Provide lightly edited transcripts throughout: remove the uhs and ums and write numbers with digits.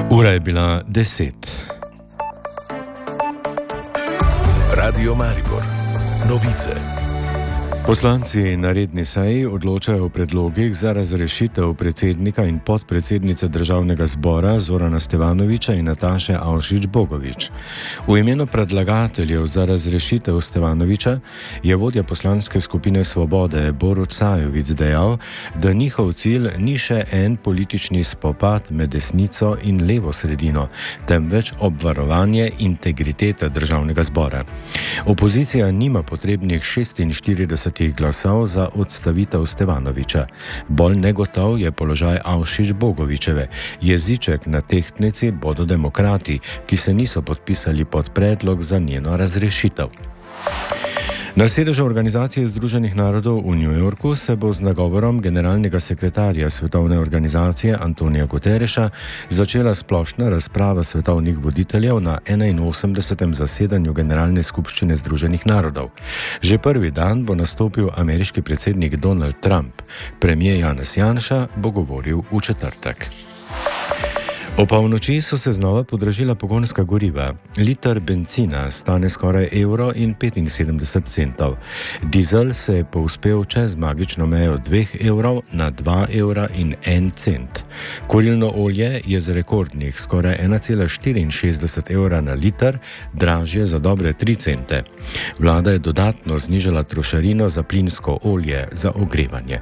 Ura je bila 10. Radio Maribor. Novice. Poslanci na redni seji odločajo o predlogih za razrešitev predsednika in podpredsednice Državnega zbora Zorana Stevanovića in Nataše Avšič-Bogovič. V imenu predlagateljev za razrešitev Stevanovića je vodja poslanske skupine Svobode Borut Sajovic dejal, da njihov cilj ni še en politični spopad med desnico in levo sredino, temveč obvarovanje integritete Državnega zbora. Opozicija nima potrebnih 46 glasov za odstavitev Stevanovića. Bolj negotov je položaj Avšič-Bogovičeve. Jeziček na tehtnici bodo demokrati, ki se niso podpisali pod predlog za njeno razrešitev. Na sedežu Organizacije Združenih narodov v New Yorku se bo z nagovorom generalnega sekretarja Svetovne organizacije Antonija Guterreša začela splošna razprava svetovnih voditeljev na 81. zasedanju Generalne skupščine Združenih narodov. Že prvi dan bo nastopil ameriški predsednik Donald Trump. Premier Janez Janša bo govoril v četrtek. O polnoči so se znova podražila pogonska goriva. Liter bencina stane skoraj €1,75. Dizel se je povzpel čez magično mejo 2 evrov na 2,01 cent. Kurilno olje je z rekordnih skoraj 1,64 evra na liter dražje za dobre 3 cente. Vlada je dodatno znižala trošarino za plinsko olje za ogrevanje.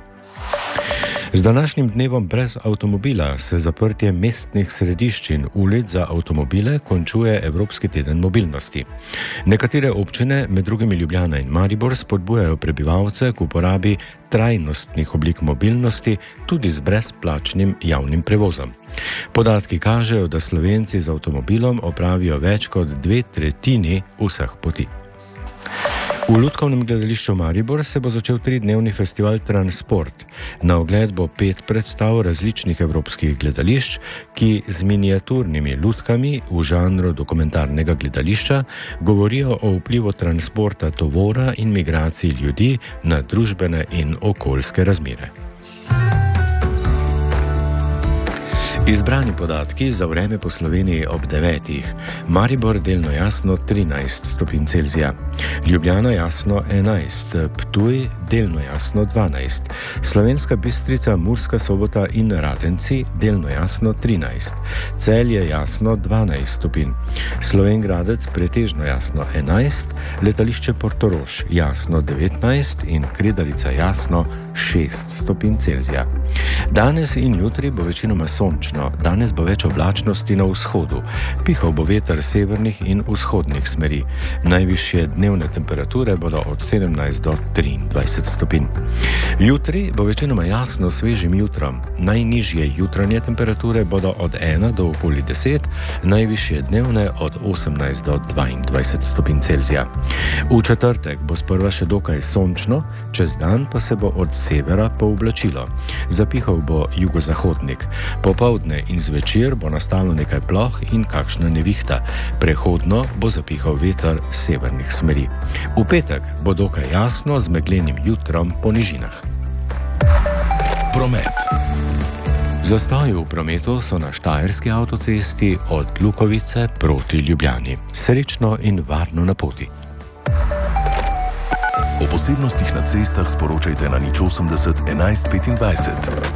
Z današnjim dnevom brez avtomobila se zaprtje mestnih središč in ulic za avtomobile končuje Evropski teden mobilnosti. Nekatere občine, med drugimi Ljubljana in Maribor, spodbujajo prebivalce k uporabi trajnostnih oblik mobilnosti tudi z brezplačnim javnim prevozom. Podatki kažejo, da Slovenci z avtomobilom opravijo več kot 2/3 vseh poti. V Lutkovnem gledališču Maribor se bo začel 3-dnevni festival Transport. Na ogled bo 5 predstav različnih evropskih gledališč, ki z miniaturnimi lutkami v žanru dokumentarnega gledališča govorijo o vplivu transporta tovora in migracij ljudi na družbene in okoljske razmere. Izbrani podatki za vreme po Sloveniji ob 9. Maribor delno jasno 13 stopinj Celzija, Ljubljana jasno 11, Ptuj delno jasno 12, Slovenska Bistrica, Murska Sobota in Radenci delno jasno 13, Celje jasno 12 stopinj, Slovenj Gradec pretežno jasno 11, letališče Portorož jasno 19 in Kredarica jasno 6 stopinj Celzija. Danes in jutri bo večinoma sončno. Danes bo več oblačnosti na vzhodu. Pihal bo veter severnih in vzhodnih smeri. Najvišje dnevne temperature bodo od 17 do 23 stopinj. Jutri bo večinoma jasno svežim jutrom. Najnižje jutranje temperature bodo od 1 do okoli 10, najvišje dnevne od 18 do 22 stopinj Celzija. V četrtek bo sprva še dokaj sončno, čez dan pa se bo od severa pooblačilo. Zapihal bo jugozahodnik. Popoldne in zvečer bo nastalo nekaj ploh in kakšna nevihta. Prehodno bo zapihal veter severnih smeri. V petek bo dokaj jasno z meglenim jutrom po nižinah. Promet. Zastoji v prometu so na Štajerski avtocesti od Lukovice proti Ljubljani. Srečno in varno na poti. O posebnostih na cestah sporočajte na 080 11 25.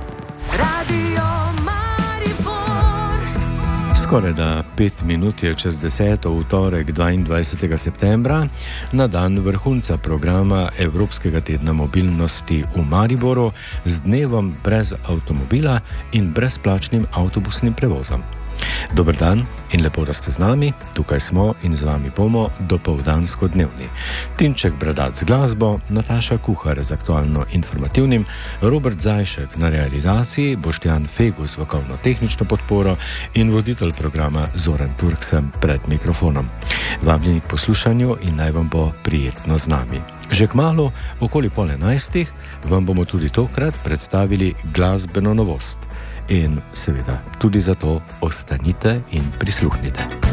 Skoraj da 5 minut je čez 10. v torek 22. septembra, na dan vrhunca programa Evropskega tedna mobilnosti v Mariboru z dnevom brez avtomobila in brezplačnim avtobusnim prevozom. Dober dan in lepo, da ste z nami. Tukaj smo in z vami bomo dopoldansko dnevni. Tinček Bradac z glasbo, Nataša Kuhar z aktualno informativnim, Robert Zajšek na realizaciji, Boštjan Fegus vokalno-tehnično podporo in voditelj programa Zoran Turksem pred mikrofonom. Vabljeni k poslušanju in naj vam bo prijetno z nami. Že kmalu, okoli 10:30, vam bomo tudi tokrat predstavili glasbeno novost. In seveda tudi zato ostanite in prisluhnite.